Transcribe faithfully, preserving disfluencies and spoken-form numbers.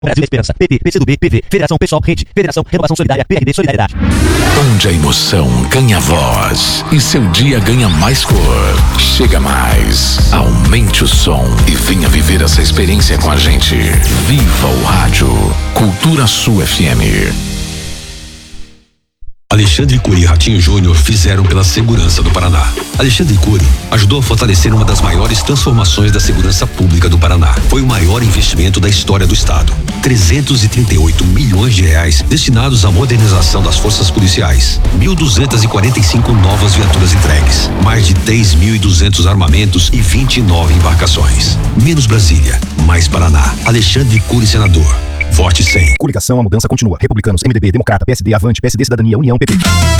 Brasil Esperança, P T, P C do B, P V, Federação Pessoal, Rede, Federação Renovação Solidária, P R D Solidariedade. Onde a emoção ganha voz e seu dia ganha mais cor. Chega mais. Aumente o som e venha viver essa experiência com a gente. Viva o rádio. Cultura Sul F M. Alexandre Cury e Ratinho Júnior fizeram pela segurança do Paraná. Alexandre Cury ajudou a fortalecer uma das maiores transformações da segurança pública do Paraná. Foi o maior investimento da história do estado. trezentos e trinta e oito milhões de reais destinados à modernização das forças policiais. mil duzentas e quarenta e cinco novas viaturas entregues. Mais de três mil e duzentos armamentos e vinte e nove embarcações. Menos Brasília, mais Paraná. Alexandre Cury, senador. Vote cem. Coligação, a mudança continua. Republicanos, M D B, Democrata, P S D, Avante, P S D, Cidadania, União, P T.